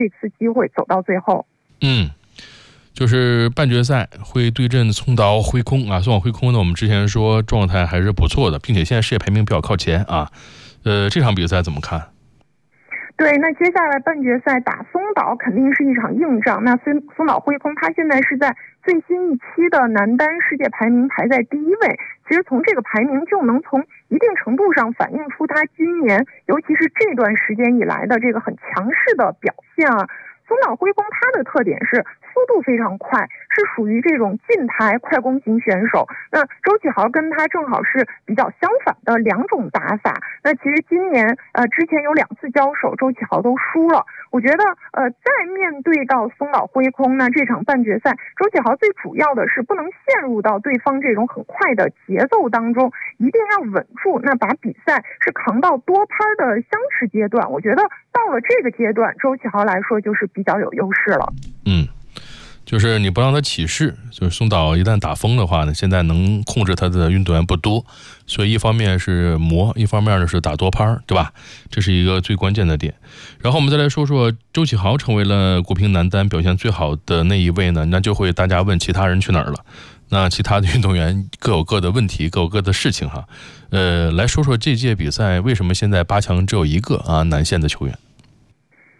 这次机会走到最后。 就是半决赛会对阵松岛辉空啊。松岛辉空呢，我们之前说状态还是不错的，并且现在世界排名比较靠前啊。这场比赛怎么看？ 对，那接下来半决赛打松岛肯定是一场硬仗。那松岛辉空他现在是在最新一期的男单世界排名排在第1位，其实从这个排名就能从一定程度上反映出他今年尤其是这段时间以来的这个很强势的表现啊。松岛辉空他的特点是速度非常快，是属于这种近台快攻型选手。那周启豪跟他正好是比较相反的两种打法。那其实今年之前有2次交手，周启豪都输了。我觉得在面对到松岛辉空，那这场半决赛，周启豪最主要的是不能陷入到对方这种很快的节奏当中，一定要稳住，那把比赛是扛到多拍的相持阶段。我觉得到了这个阶段，周启豪来说就是比较有优势了。 就是你不让他起势，就是松岛一旦打疯的话呢，现在能控制他的运动员不多，所以一方面是磨，一方面呢是打多拍，对吧？这是一个最关键的点。然后我们再来说说周启豪成为了国乒男单表现最好的那一位呢，那就会大家问其他人去哪儿了。那其他的运动员各有各的问题，各有各的事情哈。来说说这届比赛为什么现在8强只有一个男线的球员？